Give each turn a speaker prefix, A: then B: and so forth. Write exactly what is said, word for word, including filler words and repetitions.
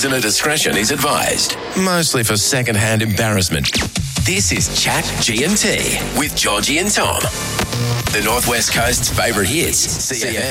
A: Listener discretion is advised, mostly for second-hand embarrassment. This is Chat G and T with Georgie and Tom. The Northwest Coast's favourite hits, C F